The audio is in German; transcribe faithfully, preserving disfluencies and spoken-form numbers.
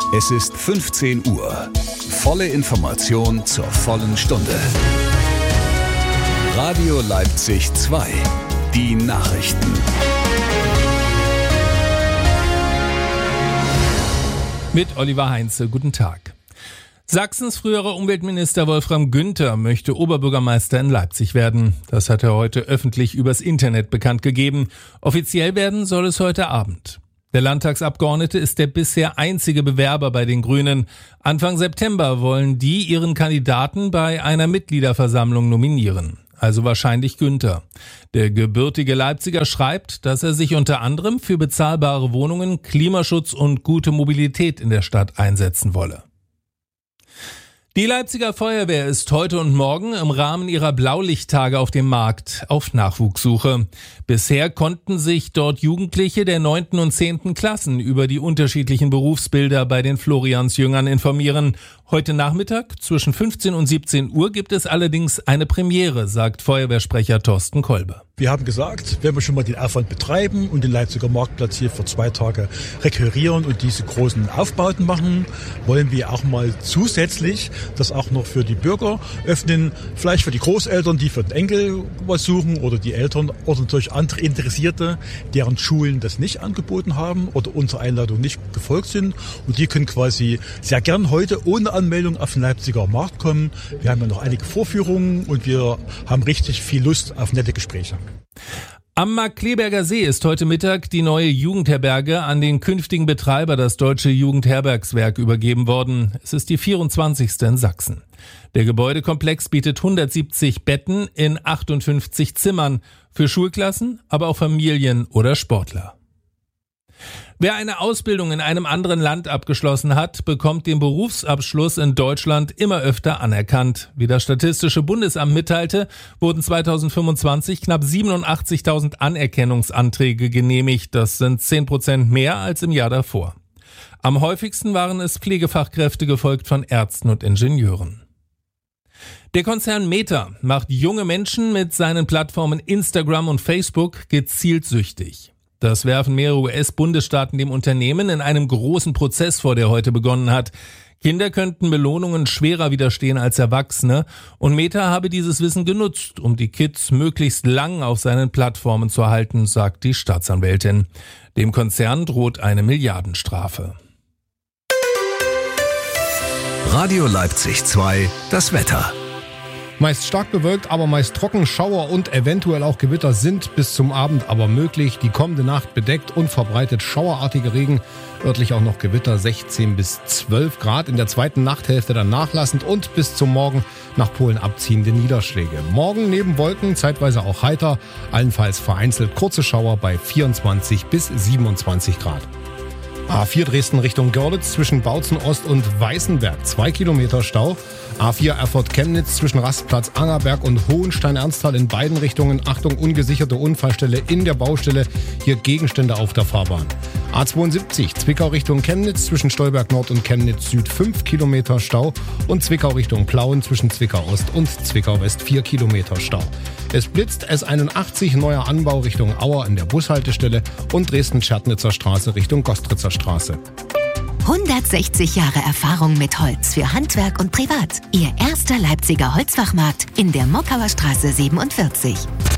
Es ist fünfzehn Uhr. Volle Information zur vollen Stunde. Radio Leipzig zwei. Die Nachrichten. Mit Oliver Heinze. Guten Tag. Sachsens früherer Umweltminister Wolfram Günther möchte Oberbürgermeister in Leipzig werden. Das hat er heute öffentlich übers Internet bekannt gegeben. Offiziell werden soll es heute Abend. Der Landtagsabgeordnete ist der bisher einzige Bewerber bei den Grünen. Anfang September wollen die ihren Kandidaten bei einer Mitgliederversammlung nominieren. Also wahrscheinlich Günther. Der gebürtige Leipziger schreibt, dass er sich unter anderem für bezahlbare Wohnungen, Klimaschutz und gute Mobilität in der Stadt einsetzen wolle. Die Leipziger Feuerwehr ist heute und morgen im Rahmen ihrer Blaulichttage auf dem Markt auf Nachwuchssuche. Bisher konnten sich dort Jugendliche der neunten und zehnten Klassen über die unterschiedlichen Berufsbilder bei den Floriansjüngern informieren. Heute Nachmittag zwischen fünfzehn und siebzehn Uhr gibt es allerdings eine Premiere, sagt Feuerwehrsprecher Thorsten Kolbe. Wir haben gesagt, wenn wir schon mal den Aufwand betreiben und den Leipziger Marktplatz hier für zwei Tage requirieren und diese großen Aufbauten machen, wollen wir auch mal zusätzlich das auch noch für die Bürger öffnen, vielleicht für die Großeltern, die für den Enkel was suchen oder die Eltern oder natürlich andere Interessierte, deren Schulen das nicht angeboten haben oder unserer Einladung nicht gefolgt sind. Und die können quasi sehr gern heute ohne Anmeldung auf den Leipziger Markt kommen. Wir haben ja noch einige Vorführungen und wir haben richtig viel Lust auf nette Gespräche. Am Markkleeberger See ist heute Mittag die neue Jugendherberge an den künftigen Betreiber, das Deutsche Jugendherbergswerk, übergeben worden. Es ist die vierundzwanzigste in Sachsen. Der Gebäudekomplex bietet hundertsiebzig Betten in achtundfünfzig Zimmern für Schulklassen, aber auch Familien oder Sportler. Wer eine Ausbildung in einem anderen Land abgeschlossen hat, bekommt den Berufsabschluss in Deutschland immer öfter anerkannt. Wie das Statistische Bundesamt mitteilte, wurden zweitausendfünfundzwanzig knapp siebenundachtzigtausend Anerkennungsanträge genehmigt. Das sind zehn Prozent mehr als im Jahr davor. Am häufigsten waren es Pflegefachkräfte, gefolgt von Ärzten und Ingenieuren. Der Konzern Meta macht junge Menschen mit seinen Plattformen Instagram und Facebook gezielt süchtig. Das werfen mehrere U S-Bundesstaaten dem Unternehmen in einem großen Prozess vor, der heute begonnen hat. Kinder könnten Belohnungen schwerer widerstehen als Erwachsene und Meta habe dieses Wissen genutzt, um die Kids möglichst lang auf seinen Plattformen zu halten, sagt die Staatsanwältin. Dem Konzern droht eine Milliardenstrafe. Radio Leipzig zwei, das Wetter. Meist stark bewölkt, aber meist trocken. Schauer und eventuell auch Gewitter sind bis zum Abend aber möglich. Die kommende Nacht bedeckt und verbreitet schauerartige Regen. Örtlich auch noch Gewitter, sechzehn bis zwölf Grad. In der zweiten Nachthälfte dann nachlassend und bis zum Morgen nach Polen abziehende Niederschläge. Morgen neben Wolken zeitweise auch heiter, allenfalls vereinzelt kurze Schauer bei vierundzwanzig bis siebenundzwanzig Grad. A vier Dresden Richtung Görlitz zwischen Bautzen Ost und Weißenberg, zwei Kilometer Stau. A vier Erfurt-Chemnitz zwischen Rastplatz Angerberg und Hohenstein-Ernsthal in beiden Richtungen. Achtung, ungesicherte Unfallstelle in der Baustelle. Hier Gegenstände auf der Fahrbahn. A zweiundsiebzig Zwickau Richtung Chemnitz zwischen Stolberg Nord und Chemnitz Süd fünf Kilometer Stau. Und Zwickau Richtung Plauen zwischen Zwickau Ost und Zwickau West vier Kilometer Stau. Es blitzt S einundachtzig neuer Anbau Richtung Auer in der Bushaltestelle und Dresden-Schärtnitzer Straße Richtung Gostritzer Straße. hundertsechzig Jahre Erfahrung mit Holz für Handwerk und Privat. Ihr erster Leipziger Holzfachmarkt in der Mockauer Straße siebenundvierzig.